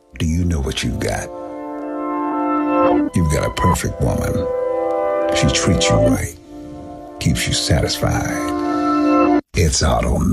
Do you know what you've got? You've got a perfect woman. She treats you right, keeps you satisfied. It's automatic.